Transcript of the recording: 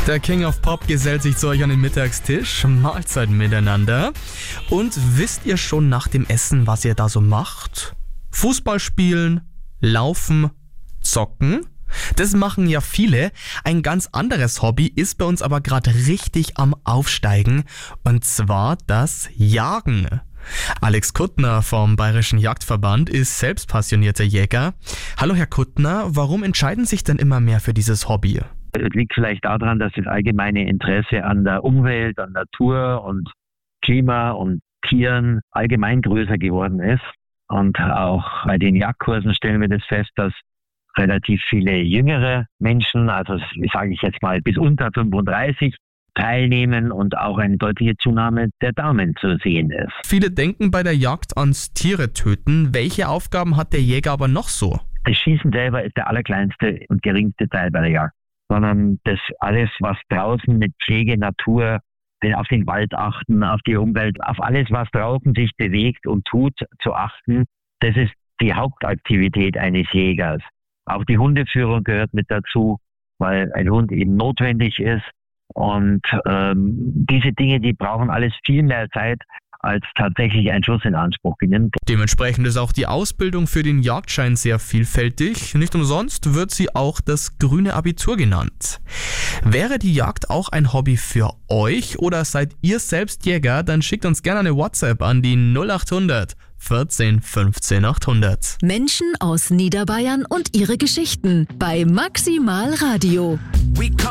Der King of Pop gesellt sich zu euch an den Mittagstisch, Mahlzeit miteinander. Und wisst ihr schon nach dem Essen, was ihr da so macht? Fußball spielen, laufen, zocken? Das machen ja viele. Ein ganz anderes Hobby ist bei uns aber gerade richtig am Aufsteigen, und zwar das Jagen. Alex Kuttner vom Bayerischen Jagdverband ist selbst passionierter Jäger. Hallo Herr Kuttner, warum entscheiden sich denn immer mehr für dieses Hobby? Es liegt vielleicht daran, dass das allgemeine Interesse an der Umwelt, an Natur und Klima und Tieren allgemein größer geworden ist. Und auch bei den Jagdkursen stellen wir das fest, dass relativ viele jüngere Menschen, also sage ich jetzt mal bis unter 35, teilnehmen und auch eine deutliche Zunahme der Damen zu sehen ist. Viele denken bei der Jagd ans Tiere töten. Welche Aufgaben hat der Jäger aber noch so? Das Schießen selber ist der allerkleinste und geringste Teil bei der Jagd, sondern das alles, was draußen mit Pflege, Natur, auf den Wald achten, auf die Umwelt, auf alles, was draußen sich bewegt und tut, zu achten, das ist die Hauptaktivität eines Jägers. Auch die Hundeführung gehört mit dazu, weil ein Hund eben notwendig ist. Und diese Dinge, die brauchen alles viel mehr Zeit, als tatsächlich ein Schuss in Anspruch nimmt. Dementsprechend ist auch die Ausbildung für den Jagdschein sehr vielfältig. Nicht umsonst wird sie auch das grüne Abitur genannt. Wäre die Jagd auch ein Hobby für euch oder seid ihr selbst Jäger? Dann schickt uns gerne eine WhatsApp an die 0800 14 15 800. Menschen aus Niederbayern und ihre Geschichten bei Maximal Radio.